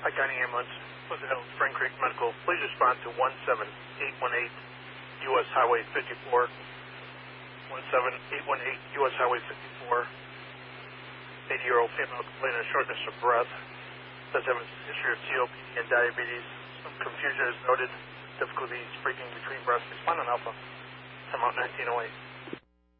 Pike County Ambulance, Pleasant Hill, Spring Creek Medical. Please respond to 17818 U.S. Highway 54. 17818 U.S. Highway 54. 80-year-old female complaining of shortness of breath. Does have a history of COPD and diabetes. Some confusion is noted. Difficulty speaking between breaths. Respond on Alpha. Time out 1908.